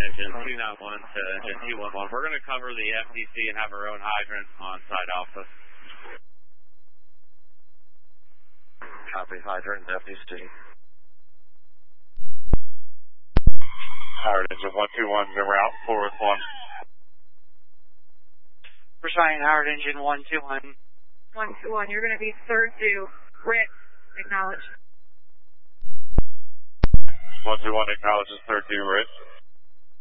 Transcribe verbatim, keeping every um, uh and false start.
engine two ninety-one to engine two eleven. We're going to cover the F T C and have our own hydrant on site Alpha. Copy, hydrant F T C. Howard engine one two one, en route, four with one. Responding Howard engine one two one. one two one, you're going to be third due. Rick, acknowledge. one two one acknowledges third due, Rich.